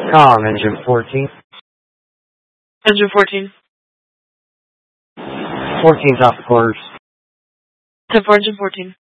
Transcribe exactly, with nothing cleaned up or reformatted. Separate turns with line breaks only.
Com, engine fourteen.
Engine fourteen.
fourteen's off course.
ten four, engine fourteen.